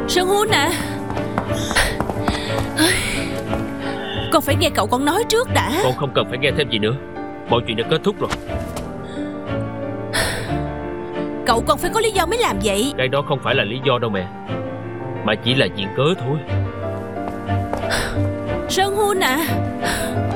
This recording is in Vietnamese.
Sơn Hun à, con phải nghe cậu con nói trước đã. Con không cần phải nghe thêm gì nữa. Mọi chuyện đã kết thúc rồi. Cậu con phải có lý do mới làm vậy. Cái đó không phải là lý do đâu mẹ, mà chỉ là chuyện cớ thôi. Sơn Hun à,